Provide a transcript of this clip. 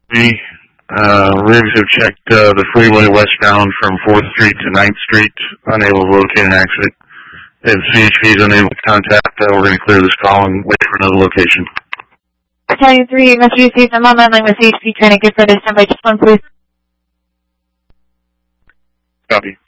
Rigs have checked the freeway westbound from 4th Street to 9th Street, unable to locate an exit. If CHP is unable to contact, we're going to clear this call and wait for another location. Battalion 3, must receive the moment line with CHP trying to get for this. Stand by just one, please. Copy.